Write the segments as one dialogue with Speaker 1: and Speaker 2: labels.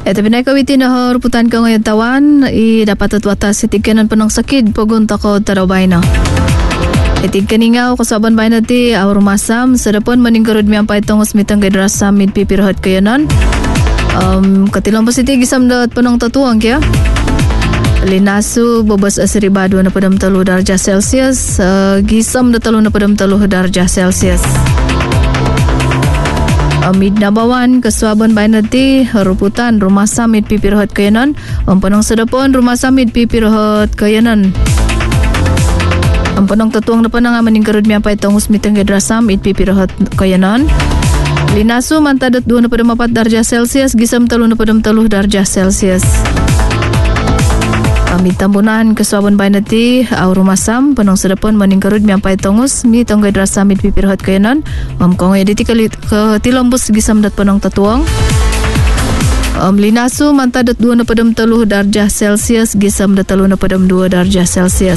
Speaker 1: Tapi naik kawitin na ruputan ka ngayon tawan, dapat at watas itikanan pa ng sakit pagunta ko tarabay na. Itig kaningaw kasaban bay na ti awar masam, sadapon maningkarod mi ang paitong usmitang gadrasam mid pipirhat kayo nun. Katilang pa si ti gisam daat pa ng tatuang kaya. Linasu babas asiribado na padam talo darja Celsius, gisam na talo na padam talo darja Celsius. Amid nabawan kaswaban bay nati ruputan rumah samit pipirhot kayanan ang panang sadapon rumah samit pipirhot kayanan ang panang tatuang na panang maningkarod mi apay tong usmitang gadrasam it pipirhot kayanan linasu mantadot 2 na padam 4 darja Celsius gisam talo na padam talo darja Celsius. Amid tambunan kaswaban bay nati aw rumasam panong sadapon maningkarod mi ampay tongus mi tonggay drasam mit pipirhot kayanan kung editi tilambus gisam dat panong tatuang linasu mantadot 2 na padam 3 darjah Celsius gisam dat 3 na padam 2 darjah Celsius.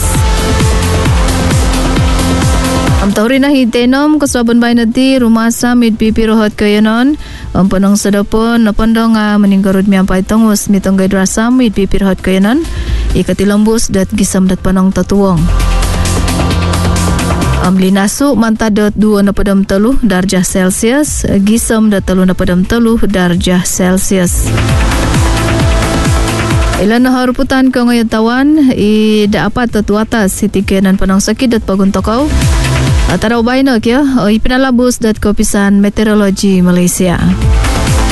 Speaker 1: Tawri na hitenom kaswaban bay nati rumasam mit pipirhot kayanan ang panong sadapon na pandong maningkarod mi ampay tongus mi tonggay drasam mit pipirhot kayanan ikatilambus dat gisam dat panong tatuang. Linasu mantadot 2 na padam 3 darjah Celsius gisam dat 3 na padam 3 darjah Celsius. Ilan na haruputan ka ngayon tawan daapat at watas itikenan panong sakit at paguntokaw at araw bay na kya ipinalabos dat Kopisan Meteorology Malaysia.